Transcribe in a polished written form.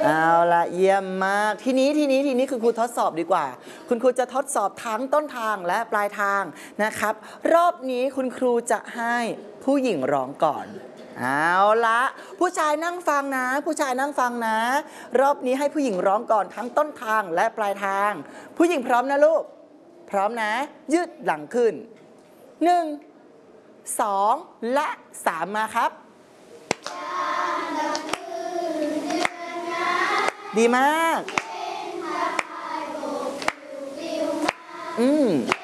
เอาละเยี่ยมมากทีนี้คุณครูทดสอบดีกว่าคุณครูจะทดสอบทั้งต้นทางและปลายทางนะครับรอบนี้คุณครูจะให้ผู้หญิงร้องก่อนเอาละผู้ชายนั่งฟังนะผู้ชายนั่งฟังนะรอบนี้ให้ผู้หญิงร้องก่อนทั้งต้นทางและปลายทางผู้หญิงพร้อมนะลูกพร้อมนะยืดหลังขึ้น1 2และ3มาครับดีมาก